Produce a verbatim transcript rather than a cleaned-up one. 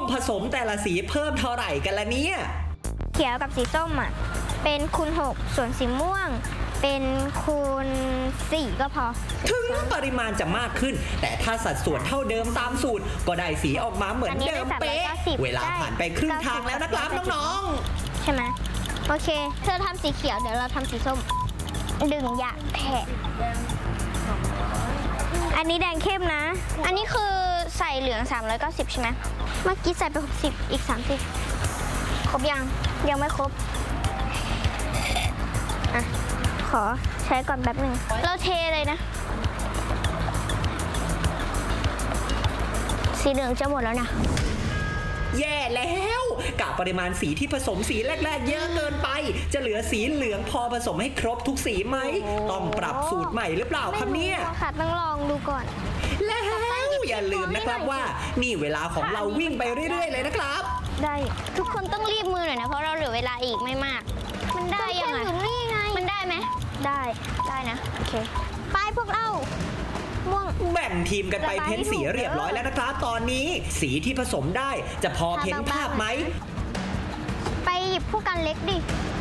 ผสมแต่ละสีเพิ่มเท่าไหร่กันละเนี่ยเขียวกับสีส้มอ่ะเป็นคูณหกส่วนสีม่วงเป็นคูณสี่ก็พอถึงปริมาณจะมากขึ้นแต่ถ้าสัดส่วนเท่าเดิมตามสูตรก็ได้สีออกมาเหมือนเดิมเป๊ะเวลาผ่านไปครึ่งทางแล้วนะครับน้องๆใช่ไหมโอเคเธอทำสีเขียวเดี๋ยวเราทำสีส้มดึงอยากแทะอันนี้แดงเข้มนะอันนี้คือใส่เหลืองสามร้อยเก้าสิบใช่ไหมเมื่อกี้ใส่ไปหกสิบอีกสามสิบครบยังยังไม่ครบอ่ะขอใช้ก่อนแป๊บหนึ่งเราเทเลยนะสีเหลืองจะหมดแล้วนะแย่แล้วกะปริมาณสีที่ผสมสีแรกๆเยอะเกินไปจะเหลือสีเหลืองพอผสมให้ครบทุกสีไหมต้องปรับสูตรใหม่หรือเปล่าครับเนี่ยค่ะต้องลองดูก่อนแล้วอย่าลืมนะครับว่านี่เวลาของเราวิ่งไปเรื่อยๆเลยนะครับได้ทุกคนต้องรีบมือหน่อยนะเพราะเราเหลือเวลาอีกไม่มากมันได้ยังไงมันได้ไหมได้ได้นะโอเคไปพวกเราม่วงแบ่งทีมกันไปเพ้นสีเรียบร้อยแล้วนะครับตอนนี้สีที่ผสมได้จะพอเพ้นภาพไหมไปหยิบผู้กันเล็กดิ